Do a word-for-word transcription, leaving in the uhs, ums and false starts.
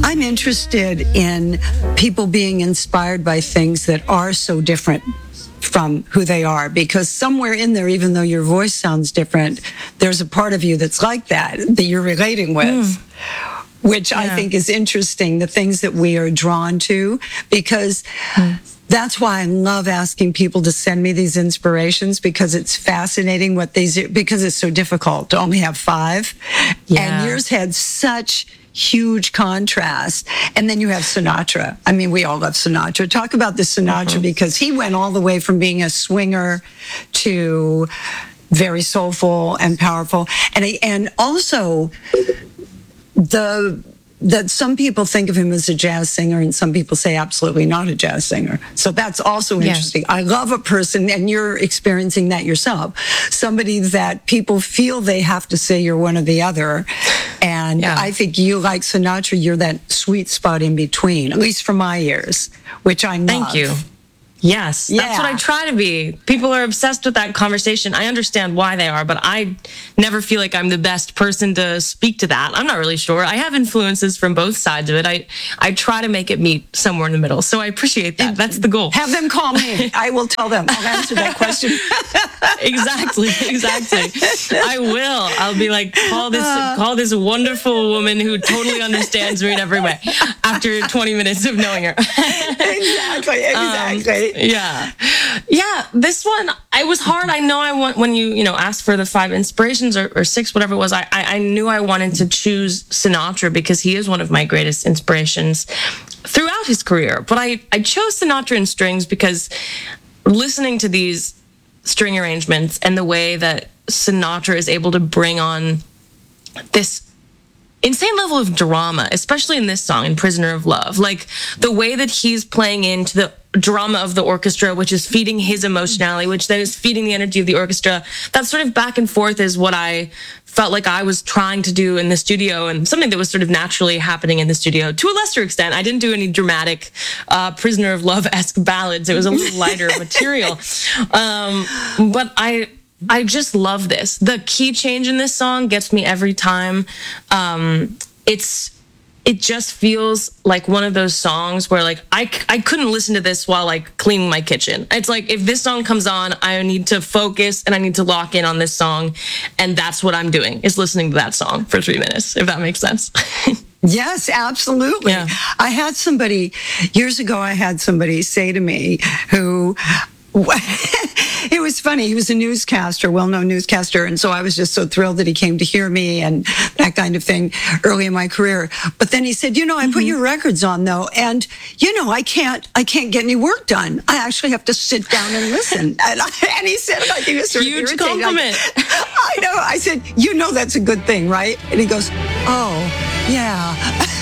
I'm interested in people being inspired by things that are so different from who they are, because somewhere in there, even though your voice sounds different, there's a part of you that's like that, that you're relating with. Mm. Which yeah. I think is interesting, the things that we are drawn to, because mm. that's why I love asking people to send me these inspirations, because it's fascinating what these, because it's so difficult to only have five. Yeah. And yours had such huge contrast. And then you have Sinatra. I mean, we all love Sinatra. Talk about the Sinatra, uh-huh. because he went all the way from being a swinger to very soulful and powerful. And, and also, the that some people think of him as a jazz singer and some people say absolutely not a jazz singer. So that's also interesting. Yeah. I love a person, and you're experiencing that yourself, somebody that people feel they have to say you're one or the other. And yeah. I think you, like Sinatra, you're that sweet spot in between, at least for my ears, which I love. Thank you. Yes, yeah. That's what I try to be. People are obsessed with that conversation. I understand why they are, but I never feel like I'm the best person to speak to that. I'm not really sure. I have influences from both sides of it. I, I try to make it meet somewhere in the middle. So I appreciate that. That's the goal. Have them call me. I will tell them. I'll answer that question. Exactly, exactly. I will. I'll be like, call this, uh, call this wonderful woman who totally understands me in every way after twenty minutes of knowing her. Exactly, exactly. Um, Yeah. Yeah. This one, it was hard. I know I want, when you, you know, asked for the five inspirations or, or six, whatever it was, I, I knew I wanted to choose Sinatra because he is one of my greatest inspirations throughout his career. But I, I chose Sinatra in strings because listening to these string arrangements and the way that Sinatra is able to bring on this insane level of drama, especially in this song, in Prisoner of Love. Like, the way that he's playing into the drama of the orchestra, which is feeding his emotionality, which then is feeding the energy of the orchestra. That sort of back and forth is what I felt like I was trying to do in the studio, and something that was sort of naturally happening in the studio. To a lesser extent, I didn't do any dramatic uh, Prisoner of Love-esque ballads. It was a little lighter material. Um, but I... I just love this. The key change in this song gets me every time. Um, it's it just feels like one of those songs where, like, I, I couldn't listen to this while, like, cleaning my kitchen. It's like, if this song comes on, I need to focus and I need to lock in on this song, and that's what I'm doing, is listening to that song for three minutes, if that makes sense. Yes, absolutely. Yeah. I had somebody, years ago, I had somebody say to me who... It was funny. He was a newscaster, well-known newscaster, and so I was just so thrilled that he came to hear me and that kind of thing early in my career. But then he said, "You know, I mm-hmm. put your records on though, and you know, I can't, I can't get any work done. I actually have to sit down and listen." And, I, and he said, "I think it's sort of huge irritating." compliment. I, I know. I said, "You know, that's a good thing, right?" And he goes, "Oh, yeah."